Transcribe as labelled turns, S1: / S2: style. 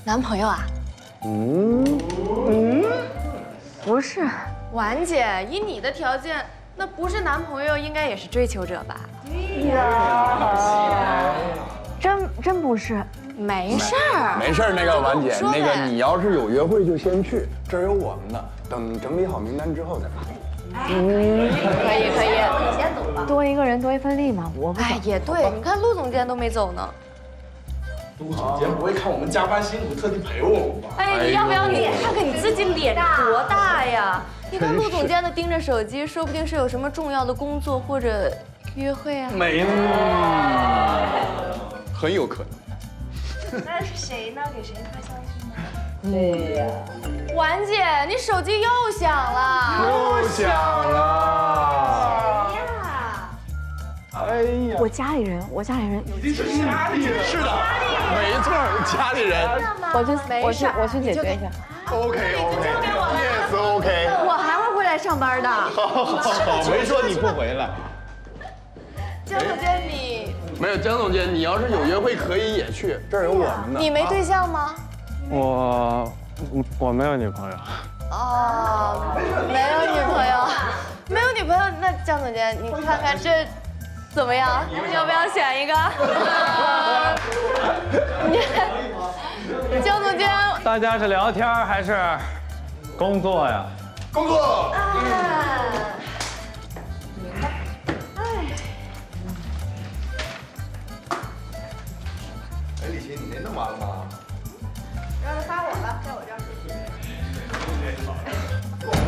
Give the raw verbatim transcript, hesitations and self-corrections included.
S1: 男朋友啊？
S2: 嗯嗯，
S1: 不是，婉姐，以你的条件，那不是男朋友，应该也是追求者吧？
S3: 对呀，
S1: 真真不是，没事儿，
S2: 没事儿。那个婉姐，
S1: 那
S2: 个你要是有约会就先去，这儿有我们的，等整理好名单之后再发。
S1: 嗯，可以可以，
S3: 你先走吧。
S1: 多一个人多一份力嘛，我不。哎，也对，你看陆总监都没走呢。
S4: 陆总监不会看我们加班辛苦，特地陪我们吧？
S1: 哎，你要不要脸？看看你自己脸多大呀！你看陆总监的盯着手机，说不定是有什么重要的工作或者约会啊。
S4: 没呢，
S2: 很有可能。
S3: 那是谁呢？给谁发消息呢？对呀。
S1: 婉姐，你手机又响了。
S2: 又响了。
S3: 谁呀？
S2: 哎呀，
S1: 我家里人，我家里人。
S4: 你这是家里人。
S2: 是的，没错，家里人。
S1: 我去，我去，我去解决一下。
S2: OK OK，Yes OK。
S1: 我还会回来上班的。
S2: 好好好，没说你不回来。
S1: 江总监，你
S2: 没有，江总监，你要是有约会可以也去，这儿有我们的。
S1: 你没对象吗？
S5: 我我没有女朋友。
S1: 哦，没有女朋友，没有女朋友。那江总监，你看看这。 怎么样？要不要选一个？你，江总监，
S5: 大家是聊天还是工作呀？
S4: 工作。
S3: 哎，
S4: 哎，李琴，你那弄完了吗？
S3: 让他发我。